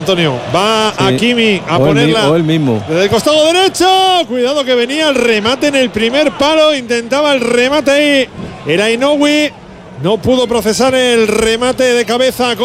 Antonio, va sí. Hakimi a ponerla o el mismo. desde el costado derecho. Cuidado que venía el remate en el primer palo. Intentaba el remate ahí. Era Inoue. No pudo procesar el remate de cabeza.